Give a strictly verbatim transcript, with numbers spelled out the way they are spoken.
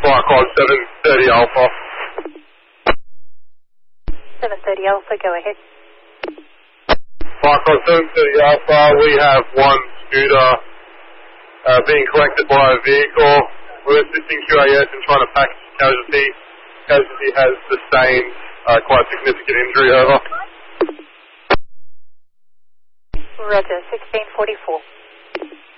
Likewise, seven thirty Alpha. seven thirty Alpha, go ahead. Likewise, seven thirty Alpha, we have one scooter uh, being collected by a vehicle. We're assisting Q A S in trying to package casualty. Casualty has sustained uh, quite significant injury, over. Roger, sixteen forty-four.